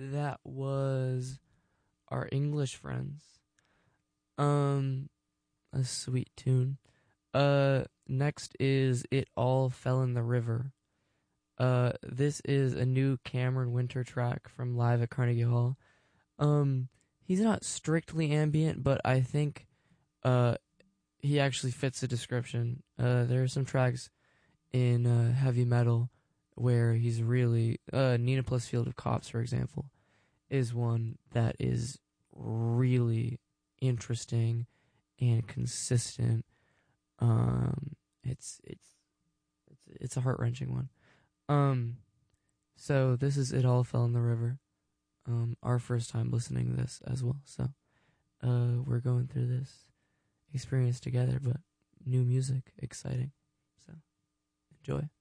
that was our English friends. A sweet tune. Next is It All Fell in the River. This is a new Cameron Winter track from Live at Carnegie Hall. He's not strictly ambient, but I think he actually fits the description. There are some tracks in heavy metal where he's really Nina plus Field of Cops, for example, is one that is really interesting and consistent. It's a heart-wrenching one. So this is It All Fell in the River. Our first time listening to this as well. So we're going through this experience together, but new music, exciting. So enjoy.